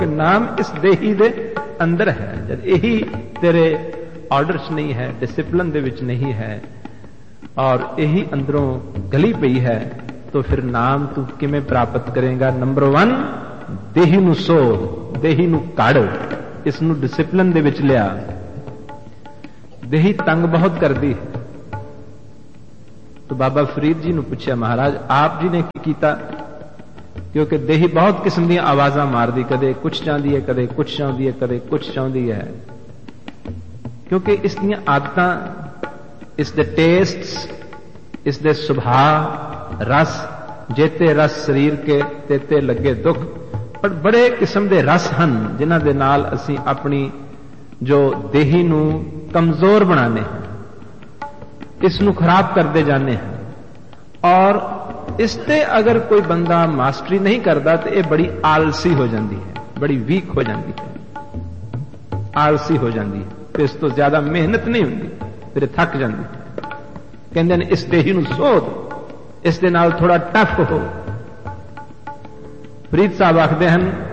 नाम इस देही दे अंदर है। जब यही तेरे ऑर्डर च नहीं है, डिसिप्लिन दे विच नहीं है और यही अंदरों गली पई है, तो फिर नाम तू किमें प्राप्त करेगा? नंबर 1, देही नूं सोध, देही नूं कड़, इसनूं डिसिप्लिन दे विच लिया। देही तंग बहुत करदी है। तो बाबा फरीद जी ने पूछा, महाराज आप जी ने की कीता? क्योंकि देही बहुत किस्म दी आवाज़ां मारदी, कदे कुछ चाहती है, कदे कुछ चाहती है, कदे कुछ चाहती है। क्योंकि इस दी आदतां, इस दे टेस्ट्स, इस दे सुभाव, रस, जेते रस शरीर के तेते लगे दुख, पर बड़े किस्म दे रस हन जिन्हां दे नाल असीं अपनी जो देही नूं कमजोर बनाने हैं, इसनूं खराब करते जाने हैं। और इसते अगर कोई बंदा मास्टरी नहीं करता तो यह बड़ी आलसी हो जाती है, बड़ी वीक हो जाती है, आलसी हो जाती है। फिर इस तो ज्यादा मेहनत नहीं होती, फिर थक जाती है। कहते हैं इस देही नूं सोध, इस दे नाल थोड़ा टफ हो। फरीद साहब आखते हैं